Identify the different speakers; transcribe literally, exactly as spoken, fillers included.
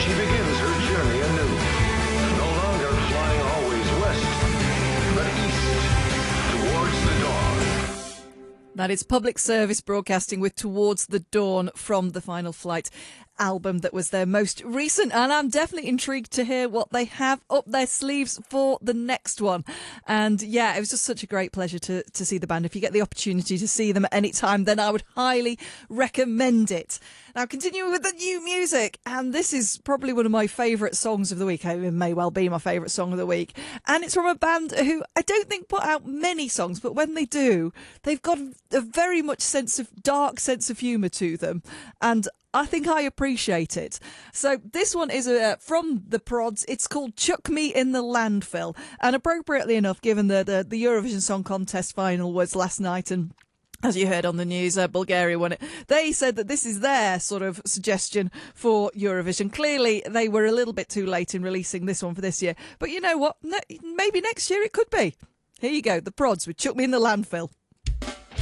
Speaker 1: she begins her journey anew. No longer flying always west, but east, towards the dawn.
Speaker 2: That is Public Service Broadcasting with Towards the Dawn from the Final Flight album that was their most recent, and I'm definitely intrigued to hear what they have up their sleeves for the next one. And yeah, it was just such a great pleasure to, to see the band. If you get the opportunity to see them at any time, then I would highly recommend it. Now, continuing with the new music, and this is probably one of my favourite songs of the week. It may well be my favourite song of the week. And it's from a band who I don't think put out many songs, but when they do, they've got a very much sense of dark sense of humour to them. And I think I appreciate it. So this one is uh, from the Prods. It's called Chuck Me in the Landfill. And appropriately enough, given the, the, the Eurovision Song Contest final was last night, and as you heard on the news, uh, Bulgaria won it. They said that this is their sort of suggestion for Eurovision. Clearly, they were a little bit too late in releasing this one for this year. But you know what? Ne- maybe next year it could be. Here you go, the Prods with Chuck Me in the Landfill.